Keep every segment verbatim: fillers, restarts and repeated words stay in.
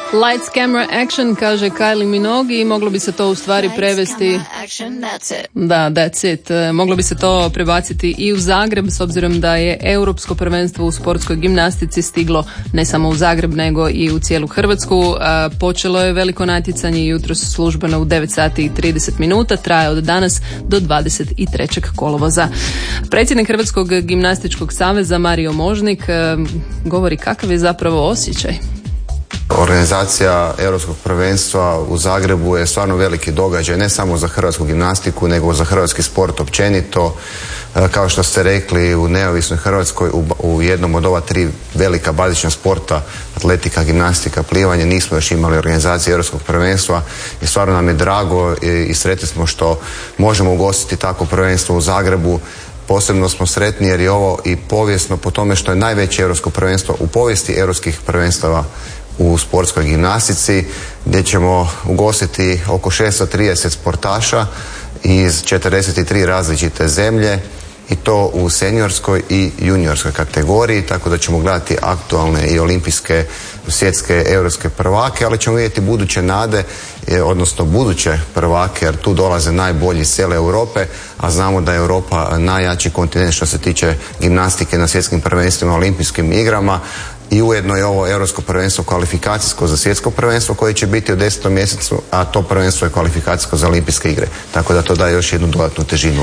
Lights, camera, action, kaže Kylie Minogue i moglo bi se to u stvari prevesti... Da, that's it. Moglo bi se to prebaciti i u Zagreb, s obzirom da je Europsko prvenstvo u sportskoj gimnastici stiglo ne samo u Zagreb, nego i u cijelu Hrvatsku. Počelo je veliko natjecanje jutros službeno u devet sati i trideset minuta, traje od danas do dvadeset trećeg kolovoza. Predsjednik Hrvatskog gimnastičkog saveza Mario Možnik govori kakav je zapravo osjećaj. Organizacija Europskog prvenstva u Zagrebu je stvarno veliki događaj, ne samo za hrvatsku gimnastiku, nego za hrvatski sport općenito. Kao što ste rekli, u neovisnoj Hrvatskoj, u, u jednom od ova tri velika bazična sporta, atletika, gimnastika, plivanje, nismo još imali organizaciju Europskog prvenstva i stvarno nam je drago i, i sretni smo što možemo ugostiti takvo prvenstvo u Zagrebu. Posebno smo sretni jer je ovo i povijesno po tome što je najveće europsko prvenstvo u povijesti europskih prvenstava u sportskoj gimnastici, gdje ćemo ugostiti oko šesto trideset sportaša iz četrdeset tri različite zemlje i to u seniorskoj i juniorskoj kategoriji, tako da ćemo gledati aktualne i olimpijske, svjetske, europske prvake, ali ćemo vidjeti buduće nade, odnosno buduće prvake, jer tu dolaze najbolji iz cijele Europe, a znamo da je Europa najjači kontinent što se tiče gimnastike na svjetskim prvenstvima, olimpijskim igrama. I ujedno je ovo europsko prvenstvo kvalifikacijsko za svjetsko prvenstvo koje će biti u desetom mjesecu, a to prvenstvo je kvalifikacijsko za olimpijske igre. Tako da to daje još jednu dodatnu težinu.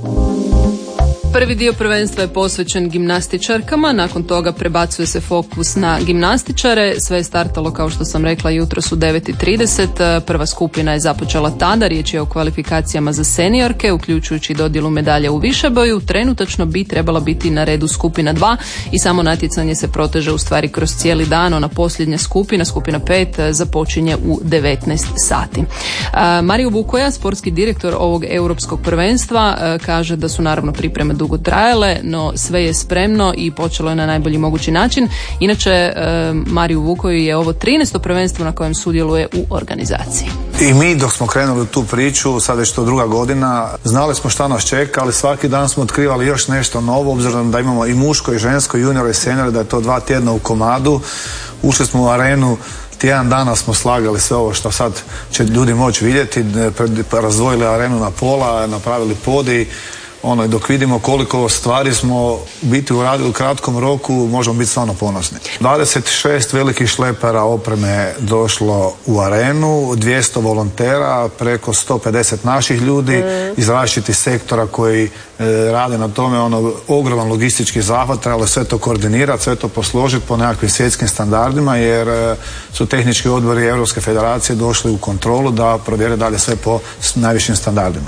Prvi dio prvenstva je posvećen gimnastičarkama, nakon toga prebacuje se fokus na gimnastičare. Sve je startalo, kao što sam rekla, jutros u devet i trideset. Prva skupina je započela tada, riječ je o kvalifikacijama za seniorke, uključujući dodjelu medalja u višeboju. Trenutačno bi trebala biti na redu skupina dva i samo natjecanje se proteže u stvari kroz cijeli dan. Ona posljednja skupina, skupina pet, započinje u devetnaest sati. Mario Vukoja, sportski direktor ovog europskog prvenstva, kaže da su naravno pripreme dugo trajale, no sve je spremno i počelo je na najbolji mogući način. Inače, e, Mariju Vukoju je ovo trinaesto prvenstvo na kojem sudjeluje u organizaciji. I mi dok smo krenuli u tu priču, sad već to druga godina, znali smo šta nas čeka, ali svaki dan smo otkrivali još nešto novo, obzirom da imamo i muško i žensko, junior i senior, da je to dva tjedna u komadu. Ušli smo u arenu, tjedan dana smo slagali sve ovo što sad će ljudi moći vidjeti, razdvojili arenu na pola, napravili podij. Ono, dok vidimo koliko stvari smo biti uradili u kratkom roku, možemo biti stvarno ponosni. dvadeset šest velikih šlepera opreme došlo u arenu, dvjesto volontera, preko sto pedeset naših ljudi iz različitih sektora koji e, rade na tome, ono, ogroman logistički zahvat, trebalo sve to koordinirati, sve to posložiti po nekakvim svjetskim standardima, jer e, su tehnički odbori Europske federacije došli u kontrolu da provjere dalje sve po najvišim standardima.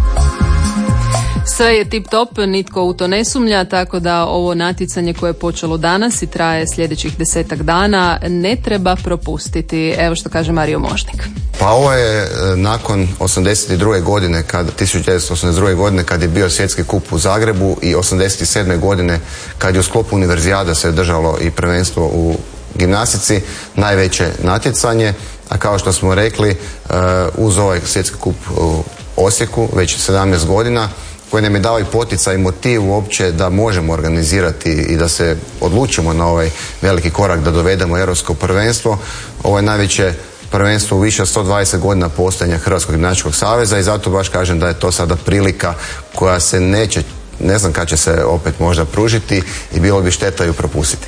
Sve je tip top, nitko u to ne sumnja, tako da ovo natjecanje koje je počelo danas i traje sljedećih desetak dana ne treba propustiti. Evo što kaže Mario Možnik. Pa ovo je nakon osamdeset druge godine, kad, tisuću devetsto osamdeset druge godine kad je bio svjetski kup u Zagrebu i osamdeset sedme godine kad je u sklopu univerzijada se održalo i prvenstvo u gimnastici, najveće natjecanje, a kao što smo rekli, uz ovaj svjetski kup u Osijeku već sedamnaest godina, koji nam je dao i poticaj i motiv uopće da možemo organizirati i da se odlučimo na ovaj veliki korak da dovedemo europsko prvenstvo. Ovo je najveće prvenstvo u više od sto dvadeset godina postojanja Hrvatskog gimnastičkog saveza i zato baš kažem da je to sada prilika koja se neće, ne znam kad će se opet možda pružiti i bilo bi šteta ju propustiti.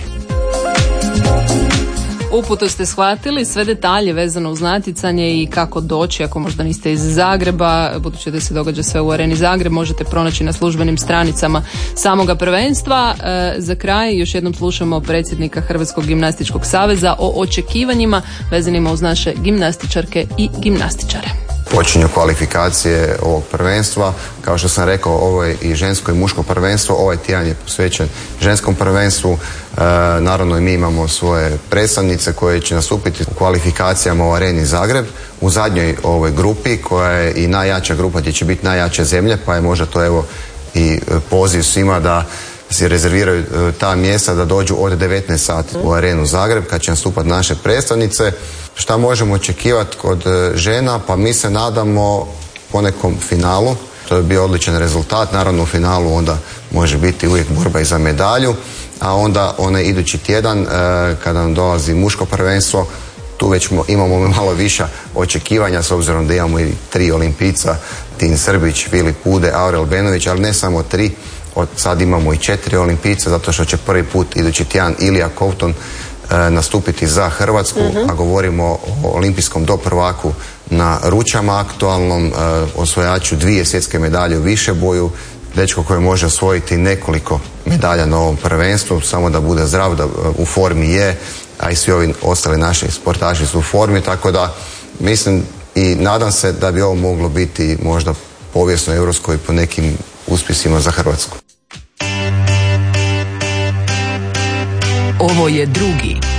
Uputu ste shvatili, sve detalje vezano uz natjecanje i kako doći, ako možda niste iz Zagreba, budući da se događa sve u areni Zagreb, možete pronaći na službenim stranicama samoga prvenstva. E, za kraj još jednom slušamo predsjednika Hrvatskog gimnastičkog saveza o očekivanjima vezanima uz naše gimnastičarke i gimnastičare. Počinju kvalifikacije ovog prvenstva. Kao što sam rekao, ovo je i žensko i muško prvenstvo. Ovaj tjedan je posvećen ženskom prvenstvu. E, naravno i mi imamo svoje predstavnice koje će nastupiti u kvalifikacijama u areni Zagreb. U zadnjoj ovoj grupi, koja je i najjača grupa gdje će biti najjače zemlje, pa je možda to evo i poziv svima da si rezerviraju ta mjesta, da dođu od devetnaest sati u arenu Zagreb kad će nastupati naše predstavnice. Šta možemo očekivati kod žena? Pa mi se nadamo ponekom finalu. To je bio odličan rezultat. Naravno u finalu onda može biti uvijek borba i za medalju. A onda onaj idući tjedan kada nam dolazi muško prvenstvo, tu već imamo malo viša očekivanja s obzirom da imamo i tri olimpijca, Tin Srbić, Filip Pude, Aurel Benović, ali ne samo tri, od sad imamo i četiri olimpijca zato što će prvi put idući tjedan Ilija Kovton e, nastupiti za Hrvatsku, uh-huh. a govorimo o olimpijskom doprvaku na ručama aktualnom, e, osvojaču dvije svjetske medalje u višeboju, dečko koji može osvojiti nekoliko medalja na ovom prvenstvu, samo da bude zdrav, da u formi je, a i svi ovi ostali naši sportaši su u formi, tako da mislim i nadam se da bi ovo moglo biti možda povijesno europsko i po nekim uspjesima za Hrvatsku. Ovo je drugi